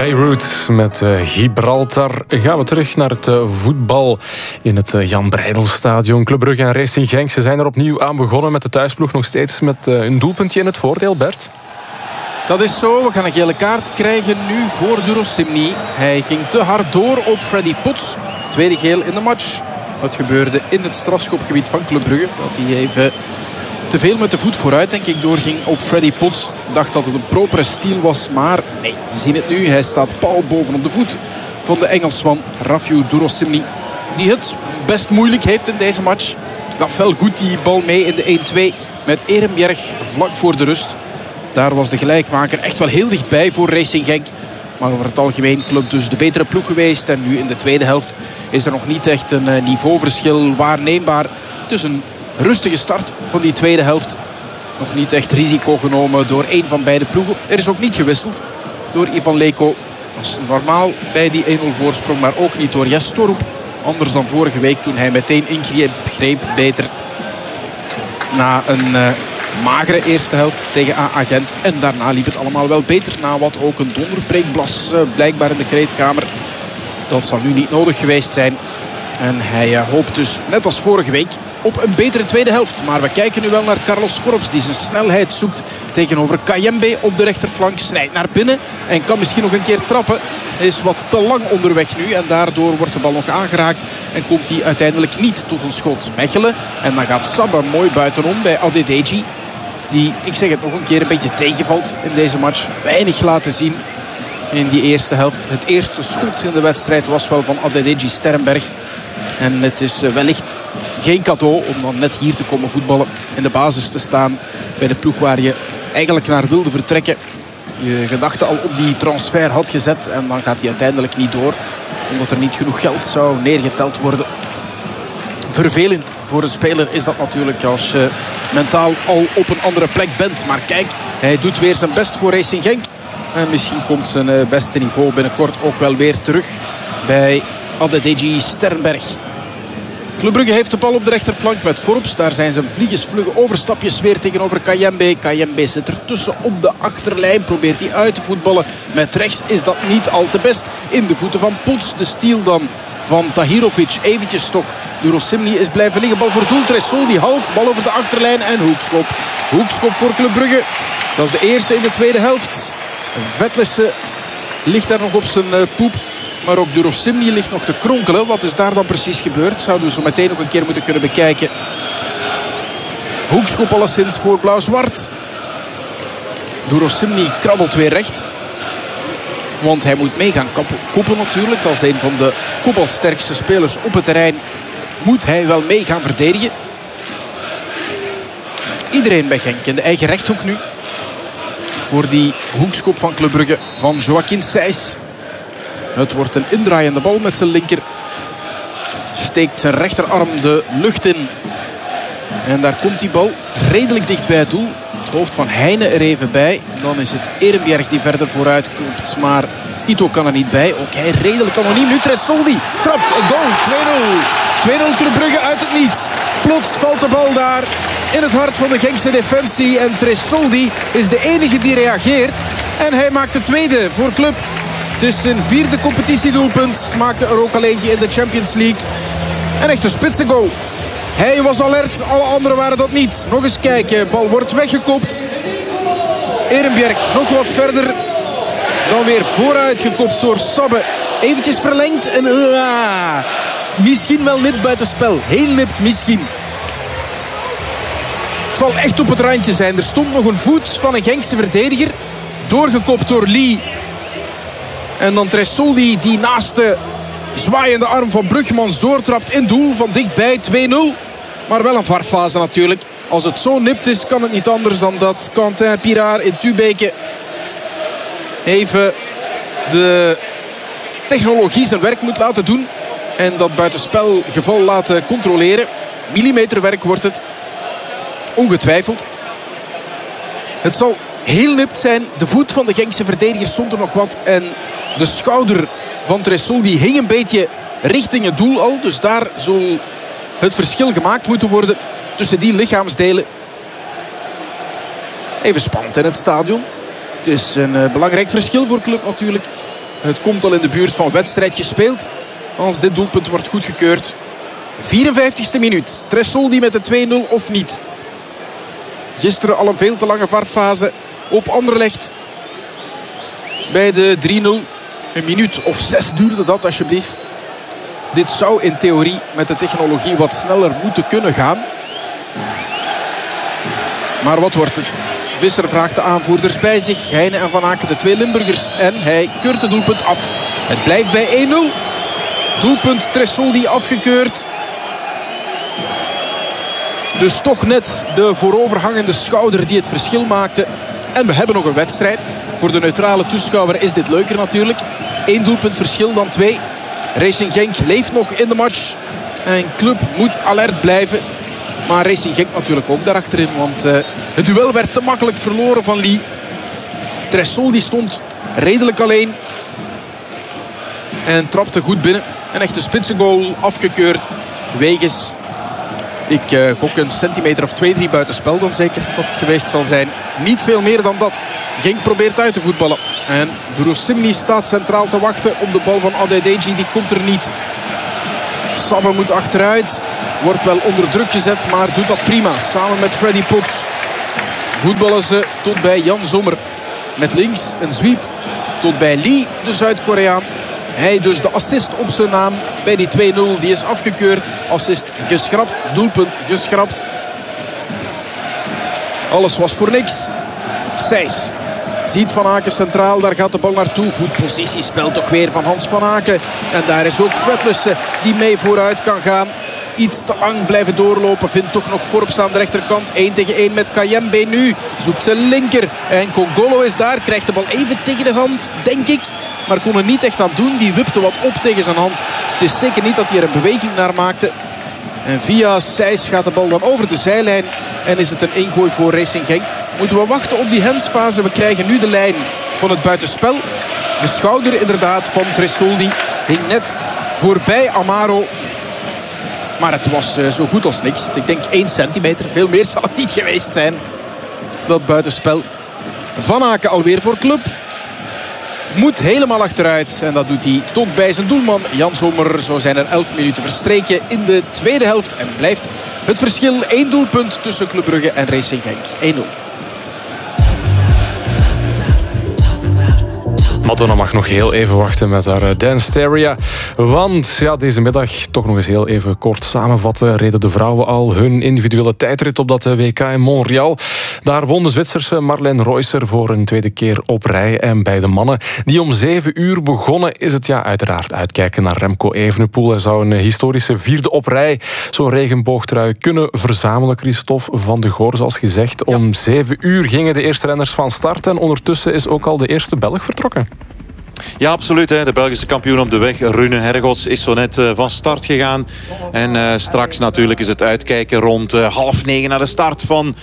Beirut met Gibraltar. Gaan we terug naar het voetbal in het Jan Breydel-stadion. Club Brugge en Racing Genk, ze zijn er opnieuw aan begonnen met de thuisploeg. Nog steeds met een doelpuntje in het voordeel, Bert. Dat is zo. We gaan een gele kaart krijgen nu voor Durosimny. Hij ging te hard door op Freddy Pots. Tweede geel in de match. Dat gebeurde in het strafschopgebied van Club Brugge. Dat hij even te veel met de voet vooruit, denk ik, doorging op Freddy Pots. Dacht dat het een propere stiel was, maar nee, we zien het nu. Hij staat pal bovenop de voet van de Engelsman Raffiou Durosimny, die het best moeilijk heeft in deze match. Gaf wel goed die bal mee in de 1-2 met Ehrenberg vlak voor de rust. Daar was de gelijkmaker echt wel heel dichtbij voor Racing Genk. Maar over het algemeen Club dus de betere ploeg geweest. En nu in de tweede helft is er nog niet echt een niveauverschil waarneembaar. Dus een rustige start van die tweede helft. Nog niet echt risico genomen door één van beide ploegen. Er is ook niet gewisseld door Ivan Leko. Dat is normaal bij die 1-0 voorsprong. Maar ook niet door Jes Torup. Anders dan vorige week toen hij meteen ingreep beter. Na een magere eerste helft tegen AA Gent. En daarna liep het allemaal wel beter. Na wat ook een donderbreekblas blijkbaar in de kleedkamer. Dat zal nu niet nodig geweest zijn. En hij hoopt dus, net als vorige week, op een betere tweede helft. Maar we kijken nu wel naar Carlos Forbes, die zijn snelheid zoekt tegenover Kayembe op de rechterflank. Snijdt naar binnen en kan misschien nog een keer trappen. Hij is wat te lang onderweg nu en daardoor wordt de bal nog aangeraakt. En komt hij uiteindelijk niet tot een schot. Mechelen. En dan gaat Sabba mooi buitenom bij Adedeji. Die, ik zeg het nog een keer, een beetje tegenvalt in deze match. Weinig laten zien in die eerste helft. Het eerste schot in de wedstrijd was wel van Adedeji Sterrenberg. En het is wellicht geen cadeau om dan net hier te komen voetballen. In de basis te staan bij de ploeg waar je eigenlijk naar wilde vertrekken. Je gedachten al op die transfer had gezet. En dan gaat hij uiteindelijk niet door. Omdat er niet genoeg geld zou neergeteld worden. Vervelend voor een speler is dat natuurlijk als je mentaal al op een andere plek bent. Maar kijk, hij doet weer zijn best voor Racing Genk. En misschien komt zijn beste niveau binnenkort ook wel weer terug bij Adedeji Sterrenberg. Club Brugge heeft de bal op de rechterflank met Forbes. Daar zijn zijn vliegensvlugge overstapjes weer tegenover Kayembe. Kayembe zit ertussen op de achterlijn. Probeert hij uit te voetballen. Met rechts is dat niet al te best. In de voeten van Pots. De stiel dan van Tahirovic. Eventjes toch. Durosimny is blijven liggen. Bal voor doel. Tressol die half. Bal over de achterlijn en hoekschop. Hoekschop voor Club Brugge. Dat is de eerste in de tweede helft. Vetlesse ligt daar nog op zijn poep. Maar ook Durosimny ligt nog te kronkelen. Wat is daar dan precies gebeurd? Zouden we zo meteen nog een keer moeten kunnen bekijken. Hoekschop alleszins voor Blauw-Zwart. Durosimny krabbelt weer recht. Want hij moet mee gaan koppen natuurlijk. Als een van de kopbalsterkste spelers op het terrein moet hij wel mee gaan verdedigen. Iedereen bij Genk in de eigen rechthoek nu. Voor die hoekschop van Club Brugge van Joaquin Sijs. Het wordt een indraaiende bal met zijn linker. Steekt zijn rechterarm de lucht in. En daar komt die bal redelijk dicht bij het doel. Het hoofd van Heine er even bij. Dan is het Ehrenberg die verder vooruit komt. Maar Ito kan er niet bij. Ook hij redelijk anoniem. Nu Tressoldi trapt een goal. 2-0. 2-0 Club Brugge uit het niets. Plots valt de bal daar in het hart van de Genkse defensie. En Tressoldi is de enige die reageert. En hij maakt de tweede voor Club. Het is zijn vierde competitiedoelpunt. Maakte er ook al eentje in de Champions League. Een echte spitsengoal. Hij was alert, alle anderen waren dat niet. Nog eens kijken, bal wordt weggekopt. Ehrenberg nog wat verder. Dan weer vooruit gekopt door Sabbe. Eventjes verlengd en misschien wel nipt buitenspel. Heel nipt misschien. Het zal echt op het randje zijn. Er stond nog een voet van een Genkse verdediger. Doorgekopt door Lee. En dan Tressoldi die naast de zwaaiende arm van Bruggemans doortrapt in doel van dichtbij 2-0. Maar wel een varfase natuurlijk. Als het zo nipt is, kan het niet anders dan dat Quentin Pirard in Tubeke even de technologie zijn werk moet laten doen. En dat buitenspelgeval laten controleren. Millimeterwerk wordt het. Ongetwijfeld. Het zal heel nipt zijn. De voet van de Genkse verdediger stond er nog wat. En de schouder van Tressoldi hing een beetje richting het doel al. Dus daar zal het verschil gemaakt moeten worden tussen die lichaamsdelen. Even spannend in het stadion. Het is een belangrijk verschil voor Club natuurlijk. Het komt al in de buurt van wedstrijd gespeeld als dit doelpunt wordt goedgekeurd. 54e minuut. Tressoldi met de 2-0 of niet. Gisteren al een veel te lange varfase op Anderlecht. Bij de 3-0. Een minuut of 6 duurde dat alsjeblieft. Dit zou in theorie met de technologie wat sneller moeten kunnen gaan. Maar wat wordt het? Visser vraagt de aanvoerders bij zich. Heine en Van Aken, de 2 Limburgers. En hij keurt het doelpunt af. Het blijft bij 1-0. Doelpunt Tressoldi afgekeurd. Dus toch net de vooroverhangende schouder die het verschil maakte. En we hebben nog een wedstrijd. Voor de neutrale toeschouwer is dit leuker natuurlijk. 1 doelpunt verschil dan 2. Racing Genk leeft nog in de match. En club moet alert blijven. Maar Racing Genk natuurlijk ook daarachterin. Want het duel werd te makkelijk verloren van Lee. Tressoldi stond redelijk alleen. En trapte goed binnen. Een echte spitsengoal afgekeurd. Wegens, ik gok een centimeter of 2-3 buitenspel dan zeker dat het geweest zal zijn. Niet veel meer dan dat. Genk probeert uit te voetballen. En Durosimni staat centraal te wachten op de bal van Adedeji. Die komt er niet. Sabbe moet achteruit. Wordt wel onder druk gezet, maar doet dat prima. Samen met Freddy Potts voetballen ze tot bij Jan Sommer. Met links een sweep tot bij Lee, de Zuid-Koreaan. Hij dus de assist op zijn naam bij die 2-0. Die is afgekeurd. Assist geschrapt. Doelpunt geschrapt. Alles was voor niks. Sijs ziet Van Aken centraal. Daar gaat de bal naartoe. Goed positiespel toch weer van Hans Van Aken. En daar is ook Vetlussen die mee vooruit kan gaan. Iets te lang blijven doorlopen. Vindt toch nog Forbes aan de rechterkant. 1 tegen 1 met Kayembe nu. Zoekt zijn linker. En Congolo is daar. Krijgt de bal even tegen de hand, denk ik. Maar kon er niet echt aan doen. Die wipte wat op tegen zijn hand. Het is zeker niet dat hij er een beweging naar maakte. En via Sijs gaat de bal dan over de zijlijn. En is het een ingooi voor Racing Genk. Moeten we wachten op die handsfase. We krijgen nu de lijn van het buitenspel. De schouder inderdaad van Tressoldi hing net voorbij Amaro. Maar het was zo goed als niks. Ik denk 1 centimeter. Veel meer zal het niet geweest zijn. Dat buitenspel. Van Aken alweer voor club. Moet helemaal achteruit. En dat doet hij tot bij zijn doelman Jan Sommer. Zo zijn er 11 minuten verstreken in de tweede helft. En blijft het verschil 1 doelpunt tussen Club Brugge en Racing Genk. 1-0. Madonna mag nog heel even wachten met haar Dance Stereo. Want ja, deze middag, toch nog eens heel even kort samenvatten, reden de vrouwen al hun individuele tijdrit op dat WK in Montreal. Daar won de Zwitserse Marlene Reusser voor een tweede keer op rij. En bij de mannen, die om 7 uur begonnen, is het uiteraard uitkijken naar Remco Evenepoel. Hij zou een historische 4e op rij zo'n regenboogtrui kunnen verzamelen. Christophe van de Goor, zoals gezegd. Om 7 uur gingen de eerste renners van start. En ondertussen is ook al de eerste Belg vertrokken. Ja, absoluut. De Belgische kampioen op de weg, Rune Hergots, is zo net van start gegaan. En straks natuurlijk is het uitkijken rond 8:30 naar de start van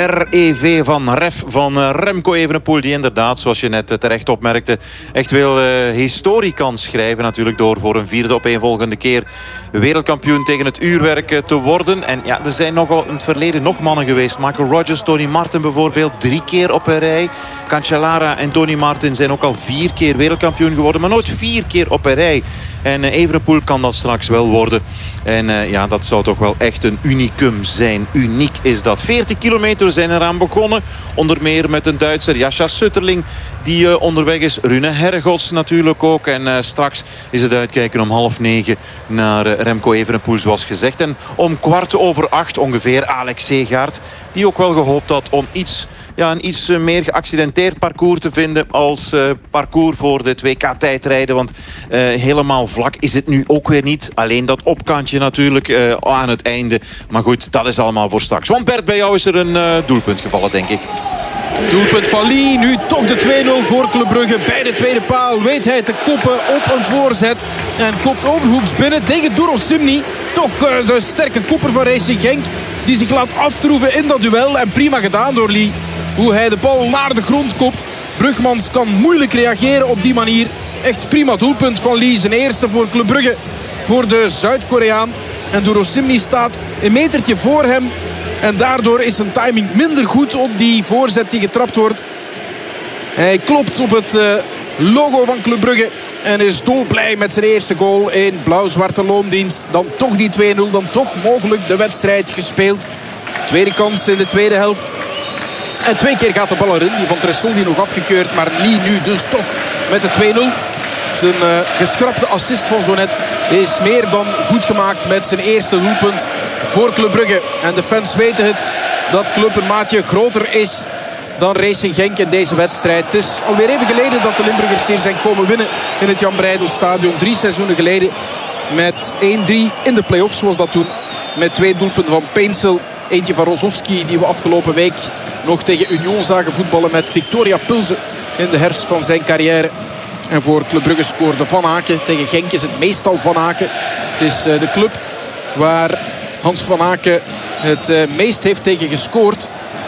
REV van Ref van Remco Evenepoel. Die inderdaad, zoals je net terecht opmerkte, echt wel historie kan schrijven. Natuurlijk door voor een 4e opeenvolgende keer wereldkampioen tegen het uurwerk te worden. En ja, er zijn nogal in het verleden nog mannen geweest. Michael Rogers, Tony Martin bijvoorbeeld, 3 keer op een rij. Cancellara en Tony Martin zijn ook al 4 keer wereldkampioen geworden, maar nooit 4 keer op een rij. En Evenepoel kan dat straks wel worden. En ja, dat zou toch wel echt een unicum zijn. Uniek is dat. 40 kilometer zijn eraan begonnen. Onder meer met een Duitser, Jascha Sutterling, die onderweg is. Rune Hergots natuurlijk ook. En straks is het uitkijken om 7:30 naar Remco Evenepoel, zoals gezegd. En om 7:15 ongeveer Alex Segaert, die ook wel gehoopt had om een iets meer geaccidenteerd parcours te vinden als parcours voor dit WK-tijdrijden. Want helemaal vlak is het nu ook weer niet. Alleen dat opkantje natuurlijk aan het einde. Maar goed, dat is allemaal voor straks. Want Bert, bij jou is er een doelpunt gevallen, denk ik. Doelpunt van Lee. Nu toch de 2-0 voor Club Brugge. Bij de tweede paal weet hij te koppen op een voorzet. En kopt overhoeks binnen tegen Durosimni. Toch de sterke kopper van Racing Genk. Die zich laat aftroeven in dat duel. En prima gedaan door Lee. Hoe hij de bal naar de grond kopt. Brugmans kan moeilijk reageren op die manier. Echt prima doelpunt van Lee. Zijn eerste voor Club Brugge. Voor de Zuid-Koreaan. En Durosimni staat een metertje voor hem. En daardoor is zijn timing minder goed op die voorzet die getrapt wordt. Hij klopt op het logo van Club Brugge. En is dolblij met zijn eerste goal in blauw-zwarte loondienst. Dan toch die 2-0. Dan toch mogelijk de wedstrijd gespeeld. Tweede kans in de tweede helft. En 2 keer gaat de bal erin. Die van Tressoldi nog afgekeurd. Maar Lee nu dus toch met de 2-0. Zijn geschrapte assist van zo net is meer dan goed gemaakt met zijn eerste doelpunt voor Club Brugge. En de fans weten het, dat club een maatje groter is dan Racing Genk in deze wedstrijd. Het is alweer even geleden dat de Limburgers hier zijn komen winnen in het Jan Breydel-stadion. 3 seizoenen geleden met 1-3 in de play-offs was dat toen. Met 2 doelpunten van Peensel. Eentje van Rozovski die we afgelopen week nog tegen Union zagen voetballen met Victoria Pilsen in de herfst van zijn carrière. En voor Club Brugge scoorde Van Aken. Tegen Genk is het meestal Van Aken. Het is de club waar Hans Van Aken het meest heeft tegen gescoord.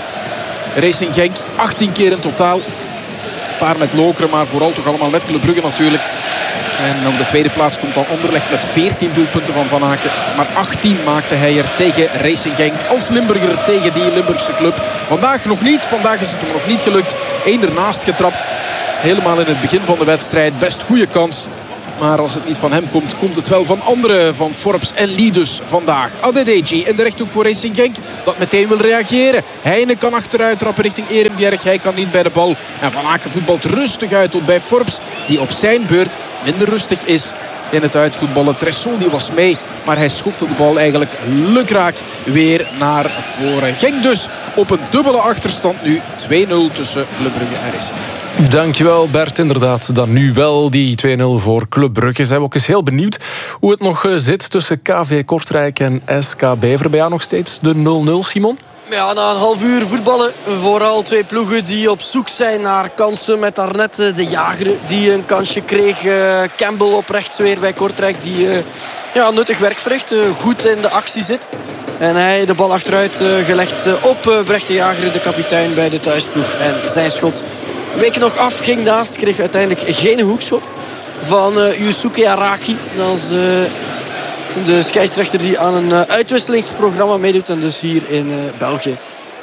Racing Genk 18 keer in totaal. Een paar met Lokeren, maar vooral toch allemaal met Club Brugge natuurlijk. En op de tweede plaats komt dan Anderlecht met 14 doelpunten van Van Aken. Maar 18 maakte hij er tegen Racing Genk. Als Limburger tegen die Limburgse club. Vandaag nog niet. Vandaag is het hem nog niet gelukt. 1 ernaast getrapt. Helemaal in het begin van de wedstrijd. Best goede kans. Maar als het niet van hem komt, komt het wel van anderen. Van Forbes en Lee dus vandaag. Adedeji in de rechthoek voor Racing Genk. Dat meteen wil reageren. Heine kan achteruit trappen richting Ehrenbjerg. Hij kan niet bij de bal. En Van Aken voetbalt rustig uit tot bij Forbes. Die op zijn beurt minder rustig is in het uitvoetballen. Tressoldi was mee. Maar hij schopte de bal eigenlijk lukraak weer naar voren. Genk dus op een dubbele achterstand nu. 2-0 tussen Club Brugge en Racing Genk. Dankjewel Bert, inderdaad. Dan nu wel die 2-0 voor Club Brugge. Zijn we ook eens heel benieuwd hoe het nog zit tussen KV Kortrijk en SK Beveren. Bij jou nog steeds de 0-0, Simon? Ja, na een half uur voetballen. Vooral 2 ploegen die op zoek zijn naar kansen. Met daarnet de Jager die een kansje kreeg. Campbell op rechts weer bij Kortrijk. Die nuttig werk verricht. Goed in de actie zit. En hij de bal achteruit gelegd op Brecht de Jager, de kapitein bij de thuisploeg. En zijn schot week nog af, ging naast. Kreeg uiteindelijk geen hoekschop van Yusuke Araki. Dat is de scheidsrechter die aan een uitwisselingsprogramma meedoet. En dus hier in België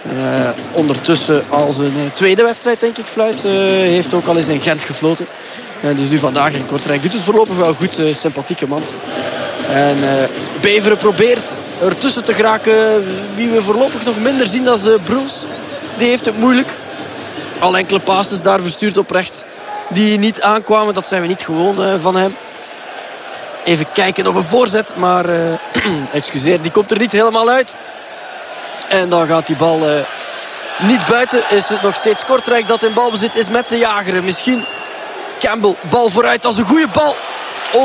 ondertussen als een tweede wedstrijd denk ik fluit. Heeft ook al eens in Gent gefloten. En dus nu vandaag in Kortrijk. Doet het voorlopig wel goed, sympathieke man. En Beveren probeert ertussen te geraken. Wie we voorlopig nog minder zien dan Bruls. Die heeft het moeilijk. Al enkele passes daar verstuurd op rechts. Die niet aankwamen. Dat zijn we niet gewoon van hem. Even kijken, nog een voorzet. Maar, excuseer, die komt er niet helemaal uit. En dan gaat die bal niet buiten. Is het nog steeds Kortrijk dat in balbezit is met de Jager. Misschien Campbell, bal vooruit. Dat is een goede bal op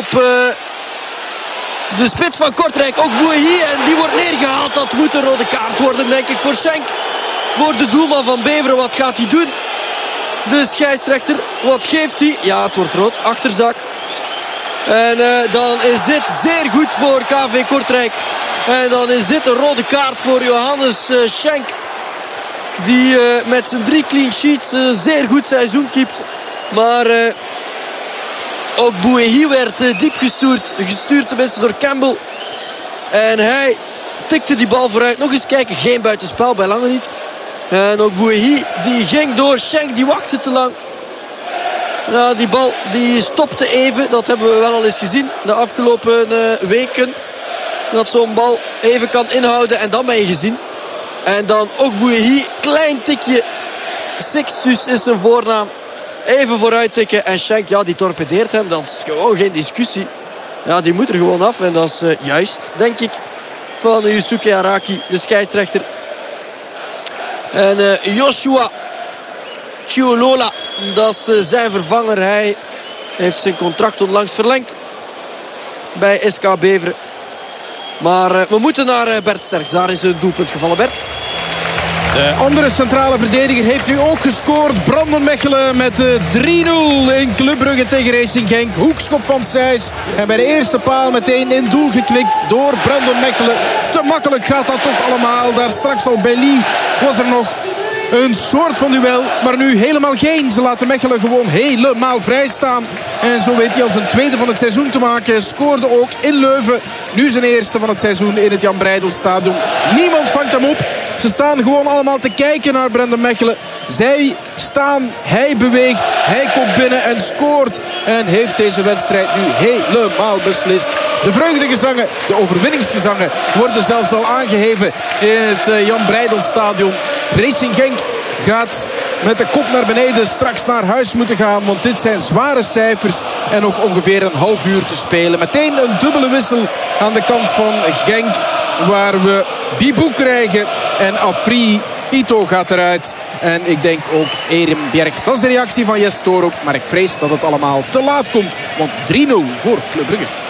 de spits van Kortrijk. Ook Bouéhi en die wordt neergehaald. Dat moet een rode kaart worden denk ik voor Schenk. Voor de doelman van Beveren, wat gaat hij doen? De scheidsrechter, wat geeft hij? Ja, het wordt rood, achterzak. En dan is dit zeer goed voor KV Kortrijk. En dan is dit een rode kaart voor Johannes Schenk. Die met zijn 3 clean sheets zeer goed seizoen keept. Maar ook Bouéhi werd diep gestuurd tenminste door Campbell. En hij tikte die bal vooruit. Nog eens kijken, geen buitenspel, bij lange niet. En ook Bouéhi, die ging door. Schenk, die wachtte te lang. Ja, die bal die stopte even. Dat hebben we wel al eens gezien de afgelopen weken. Dat zo'n bal even kan inhouden en dan ben je gezien. En dan ook Bouéhi, klein tikje. Sixtus is zijn voornaam. Even vooruit tikken. En Schenk, ja, die torpedeert hem. Dat is gewoon geen discussie. Ja, die moet er gewoon af. En dat is juist, denk ik, van Yusuke Araki, de scheidsrechter. En Joshua Chiolola, dat is zijn vervanger. Hij heeft zijn contract onlangs verlengd bij SK Beveren. Maar we moeten naar Bert Sterks. Daar is een doelpunt gevallen, Bert. De andere centrale verdediger heeft nu ook gescoord. Brandon Mechelen met 3-0 in Club Brugge tegen Racing Genk. Hoekschop van Sijs. En bij de eerste paal meteen in doel geklikt door Brandon Mechelen. Te makkelijk gaat dat toch allemaal. Daar straks al bij Lee was er nog een soort van duel. Maar nu helemaal geen. Ze laten Mechelen gewoon helemaal vrij staan. En zo weet hij als een tweede van het seizoen te maken. Scoorde ook in Leuven. Nu zijn eerste van het seizoen in het Jan Breydel stadion. Niemand vangt hem op. Ze staan gewoon allemaal te kijken naar Brandon Mechelen. Zij staan, hij beweegt, hij komt binnen en scoort. En heeft deze wedstrijd nu helemaal beslist. De vreugdegezangen, de overwinningsgezangen worden zelfs al aangeheven in het Jan Breidelstadion. Racing Genk gaat met de kop naar beneden straks naar huis moeten gaan. Want dit zijn zware cijfers en nog ongeveer een half uur te spelen. Meteen een dubbele wissel aan de kant van Genk. Waar we Bibou krijgen en Afri. Ito gaat eruit. En ik denk ook Erenberg. Dat is de reactie van Jes Toorop. Maar ik vrees dat het allemaal te laat komt. Want 3-0 voor Club Brugge.